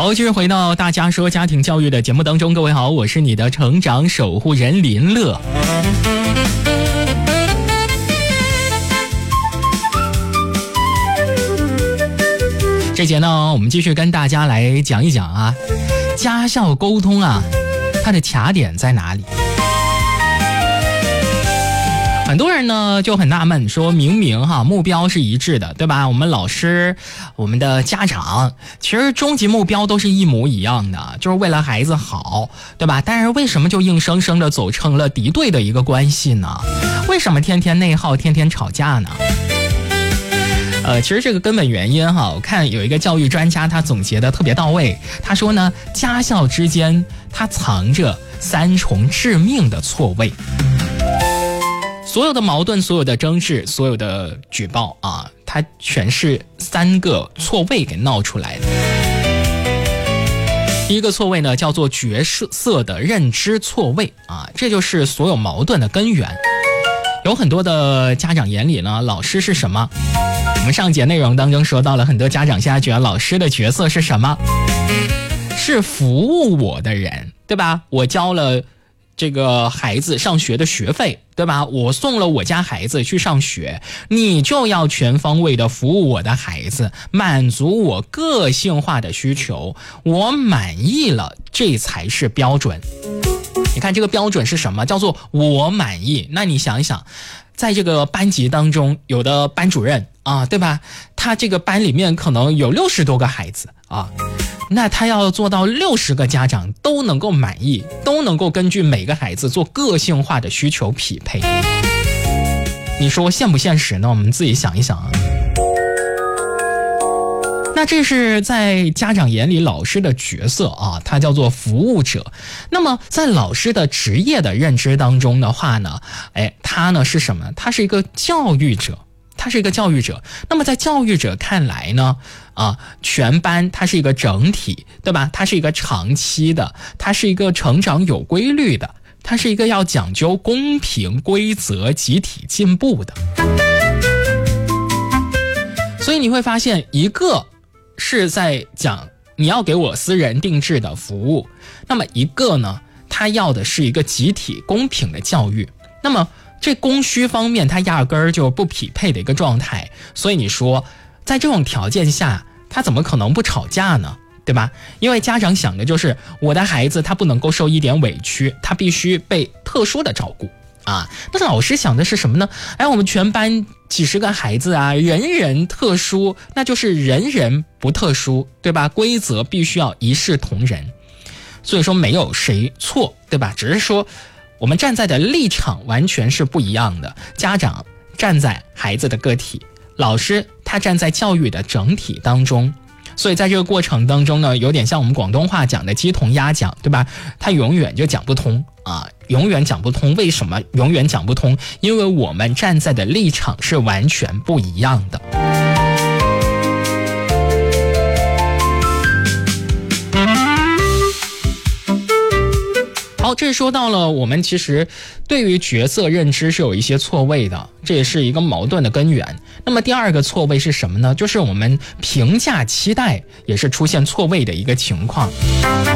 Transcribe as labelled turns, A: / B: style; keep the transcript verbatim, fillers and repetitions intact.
A: 好，继续回到大家说家庭教育的节目当中，各位好，我是你的成长守护人林乐。这节呢，我们继续跟大家来讲一讲啊，家校沟通啊，它的卡点在哪里？很多人呢就很纳闷，说明明哈目标是一致的，对吧？我们老师、我们的家长，其实终极目标都是一模一样的，就是为了孩子好，对吧？但是为什么就硬生生的走成了敌对的一个关系呢？为什么天天内耗，天天吵架呢？呃，其实这个根本原因哈，我看有一个教育专家他总结的特别到位，他说呢，家校之间它藏着三重致命的错位。所有的矛盾，所有的争执，所有的举报啊，它全是三个错位给闹出来的。第一个错位呢，叫做角色的认知错位啊，这就是所有矛盾的根源。有很多的家长眼里呢，老师是什么？我们上节内容当中说到了，很多家长现在觉得老师的角色是什么？是服务我的人，对吧？我教了这个孩子上学的学费，对吧？我送了我家孩子去上学，你就要全方位的服务我的孩子，满足我个性化的需求，我满意了，这才是标准。你看这个标准是什么？叫做我满意。那你想一想，在这个班级当中，有的班主任啊，对吧？他这个班里面可能有六十多个孩子啊，那他要做到六十个家长都能够满意，都能够根据每个孩子做个性化的需求匹配。你说现不现实呢？我们自己想一想啊。那这是在家长眼里老师的角色啊，他叫做服务者。那么在老师的职业的认知当中的话呢，哎，他呢是什么？他是一个教育者，他是一个教育者。那么在教育者看来呢，啊，全班它是一个整体，对吧？它是一个长期的，它是一个成长有规律的，它是一个要讲究公平、规则、集体进步的。所以你会发现，一个是在讲你要给我私人定制的服务，那么一个呢，他要的是一个集体公平的教育。那么这供需方面他压根儿就不匹配的一个状态，所以你说在这种条件下他怎么可能不吵架呢？对吧？因为家长想的就是我的孩子他不能够受一点委屈，他必须被特殊的照顾啊。那老师想的是什么呢？哎，我们全班几十个孩子啊，人人特殊，那就是人人不特殊，对吧？规则必须要一视同仁。所以说没有谁错，对吧？只是说我们站在的立场完全是不一样的。家长站在孩子的个体，老师他站在教育的整体当中。所以在这个过程当中呢，有点像我们广东话讲的鸡同鸭讲，对吧？它永远就讲不通啊，永远讲不通。为什么永远讲不通？因为我们站在的立场是完全不一样的。好，这说到了我们其实对于角色认知是有一些错位的，这也是一个矛盾的根源。那么第二个错位是什么呢？就是我们评价期待也是出现错位的一个情况。